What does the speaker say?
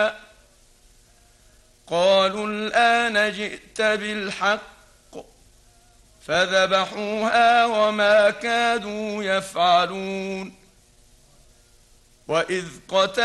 قالوا الآن جئت بالحق فذبحوها وما كادوا يفعلون. وإذ قتلوا